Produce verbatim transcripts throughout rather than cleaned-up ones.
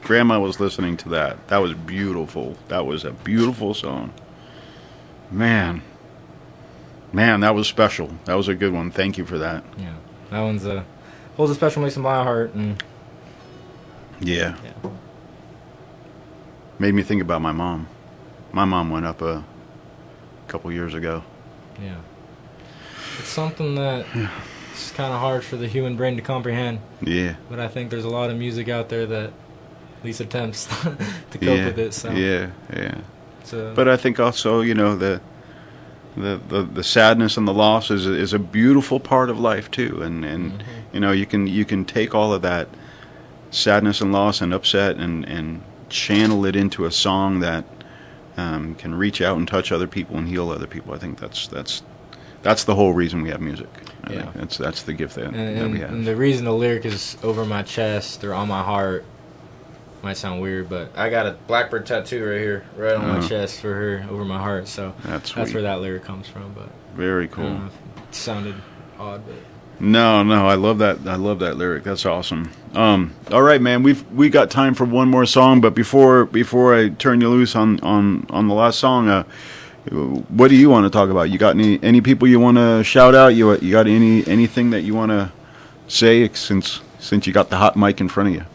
Grandma was listening to that. That was beautiful. That was a beautiful song. Man. Man, that was special. That was a good one. Thank you for that. Yeah. That one's a, holds a special place in my heart. And yeah. yeah. Made me think about my mom. My mom went up a couple years ago. Yeah. It's something that it's kind of hard for the human brain to comprehend. Yeah. But I think there's a lot of music out there that at least attempts to cope yeah. with it. So. Yeah, yeah. So. But I think also, you know, the the the, the sadness and the loss is a, is a beautiful part of life too. And and mm-hmm. you know, you can you can take all of that sadness and loss and upset and and channel it into a song that um, can reach out and touch other people and heal other people. I think that's that's that's the whole reason we have music. I yeah. think that's that's the gift that, and, that we and, have. And the reason the lyric is over my chest or on my heart might sound weird, but I got a blackbird tattoo right here, right on uh-huh. my chest for her, over my heart. So that's, that's where that lyric comes from. But very cool. I don't know if it sounded odd, but. No, no, I love that. I love that lyric. That's awesome. Um, all right, man. We've we got time for one more song, but before before I turn you loose on, on, on the last song, uh, what do you want to talk about? You got any any people you want to shout out? You you got any anything that you want to say since since you got the hot mic in front of you?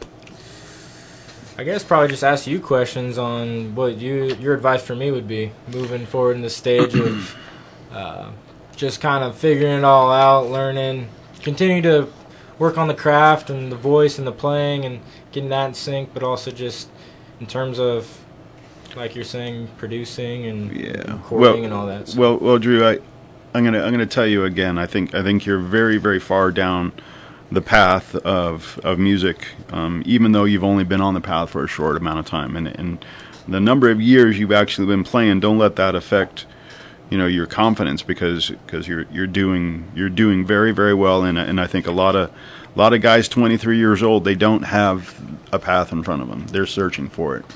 I guess probably just ask you questions on what you your advice for me would be moving forward in the stage of. Uh, Just kind of figuring it all out, learning, continue to work on the craft and the voice and the playing and getting that in sync, but also just in terms of, like you're saying, producing and yeah. recording well, and all that. So. Well, well, Drew, I, I'm gonna I'm gonna tell you again. I think I think you're very very far down the path of of music, um, even though you've only been on the path for a short amount of time, and and the number of years you've actually been playing. Don't let that affect. You know your confidence because because you're you're doing you're doing very very well and and I think a lot of a lot of guys twenty-three years old, they don't have a path in front of them. They're searching for it.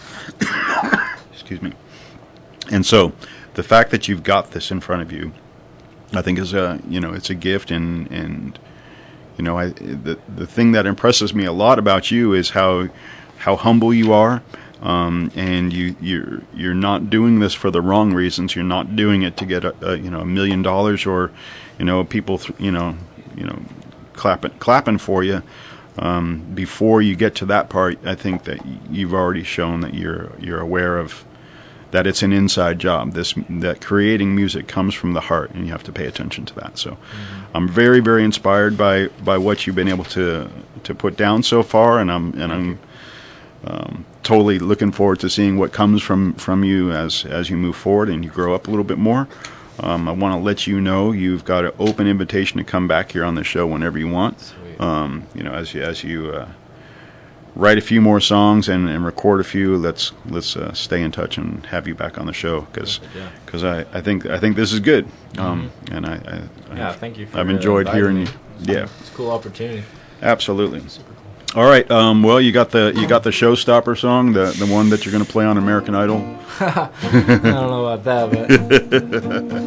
Excuse me. And so the fact that you've got this in front of you, I think is a you know it's a gift and and you know I the the thing that impresses me a lot about you is how how humble you are. Um, and you you're you're not doing this for the wrong reasons. You're not doing it to get a, a you know a million dollars or you know people th- you know you know clapping clapping for you. Um, before you get to that part, I think that you've already shown that you're you're aware of that it's an inside job. This that creating music comes from the heart, and you have to pay attention to that. So, mm-hmm. I'm very very inspired by, by what you've been able to to put down so far, and I'm and I'm. Um, totally looking forward to seeing what comes from, from you as as you move forward and you grow up a little bit more. Um, I want to let you know you've got an open invitation to come back here on the show whenever you want. Um, you know, as you as you uh, write a few more songs and, and record a few, let's let's uh, stay in touch and have you back on the show because because yeah. I, I think I think this is good. Um, mm-hmm. And I, I yeah, I've, thank you. For I've enjoyed hearing you. Yeah, it's a cool opportunity. Absolutely. All right. Um, well, you got the you got the showstopper song, the the one that you're going to play on American Idol. I don't know about that, but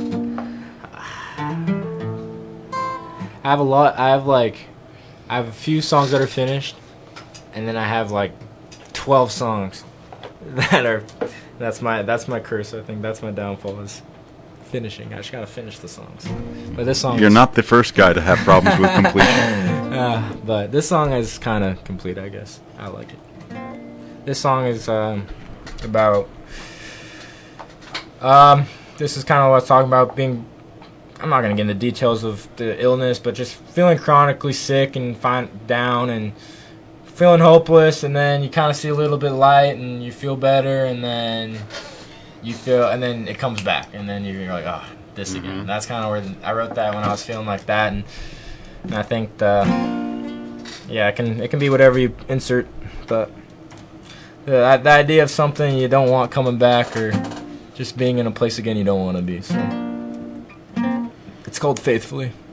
I have a lot. I have like I have a few songs that are finished, and then I have like twelve songs that are. That's my that's my curse. I think that's my downfall is finishing. I just gotta finish the songs. But this song. You're is, not the first guy to have problems with completion. Uh, but this song is kind of complete, I guess. I like it. This song is um, about. Um, this is kind of what I was talking about. Being, I'm not gonna get into details of the illness, but just feeling chronically sick and find down and feeling hopeless, and then you kind of see a little bit of light, and you feel better, and then you feel, and then it comes back, and then you're like, oh, this mm-hmm. again. And that's kind of where the, I wrote that when I was feeling like that, and. And I think the yeah, it can it can be whatever you insert, but the, the idea of something you don't want coming back or just being in a place again you don't want to be. So it's called Faithfully.